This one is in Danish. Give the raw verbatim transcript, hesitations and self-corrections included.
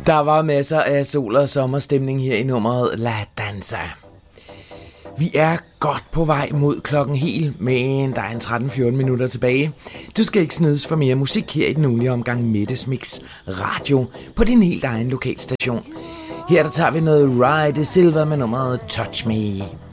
Der var masser af sol- og sommerstemning her i nummeret La Danza. Vi er godt på vej mod klokken helt, men der er en tretten fjorten minutter tilbage. Du skal ikke snydes for mere musik her i den ugenlige omgang Mettes Mix Radio på din helt egen lokalstation. Her der tager vi noget Ride Silver med nummeret Touch Me.